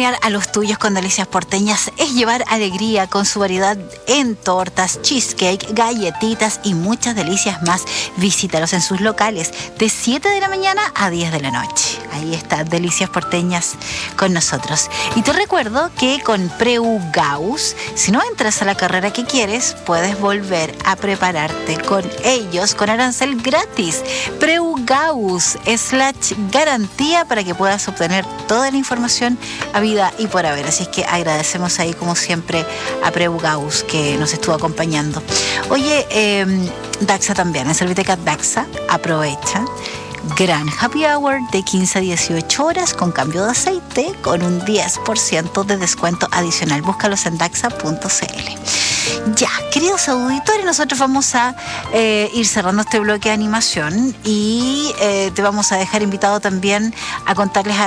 acompañar a los tuyos con delicias porteñas es llevar alegría con su variedad en tortas, cheesecake, galletitas y muchas delicias más. Visítalos en sus locales de 7 de la mañana a 10 de la noche. Ahí está, Delicias Porteñas con nosotros. Y te recuerdo que con Preu Gauss, si no entras a la carrera que quieres, puedes volver a prepararte con ellos con arancel gratis. Preu Gauss / garantía para que puedas obtener toda la información a vida y por haber. Así es que agradecemos ahí como siempre a Preu Gauss que nos estuvo acompañando. Oye, Daxa también, en Serviteca Daxa, aprovecha. Gran happy hour de 15 a 18 horas con cambio de aceite con un 10% de descuento adicional. Búscalos en daxa.cl. Ya, queridos auditores, nosotros vamos a ir cerrando este bloque de animación y te vamos a dejar invitado también a contarles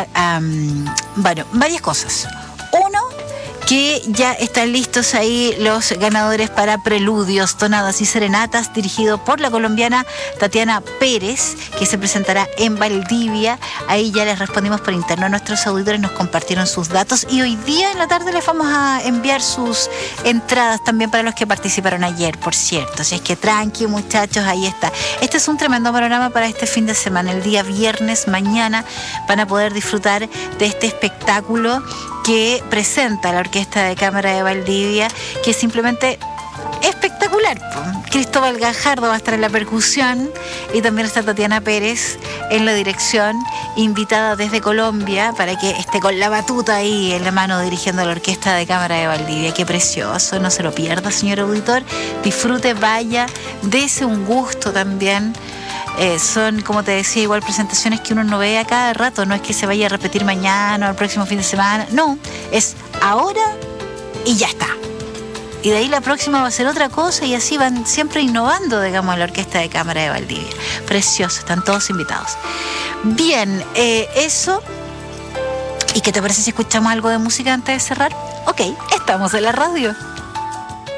varias cosas. Uno, que ya están listos ahí los ganadores para Preludios, Tonadas y Serenatas, dirigido por la colombiana Tatiana Pérez, que se presentará en Valdivia. Ahí ya les respondimos por interno a nuestros auditores, nos compartieron sus datos y hoy día en la tarde les vamos a enviar sus entradas también para los que participaron ayer, por cierto. Así es que tranqui, muchachos, ahí está. Este es un tremendo panorama para este fin de semana. El día viernes, mañana, van a poder disfrutar de este espectáculo que presenta la Orquesta de Cámara de Valdivia, que es simplemente espectacular. Cristóbal Gajardo va a estar en la percusión y también está Tatiana Pérez en la dirección, invitada desde Colombia para que esté con la batuta ahí en la mano dirigiendo la Orquesta de Cámara de Valdivia. Qué precioso, no se lo pierda, señor auditor. Disfrute, vaya, dese un gusto también. Son, como te decía, igual presentaciones que uno no ve a cada rato. No es que se vaya a repetir mañana o el próximo fin de semana. No, es ahora y ya está. Y de ahí la próxima va a ser otra cosa y así van siempre innovando, digamos, la Orquesta de Cámara de Valdivia. Precioso, están todos invitados. Bien, eso. ¿Y qué te parece si escuchamos algo de música antes de cerrar? Ok, estamos en la radio.